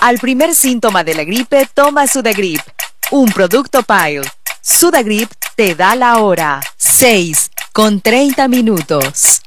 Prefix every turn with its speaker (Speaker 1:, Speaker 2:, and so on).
Speaker 1: Al primer síntoma de la gripe, toma Sudagrip, un producto Pile. Sudagrip te da la hora. 6:30.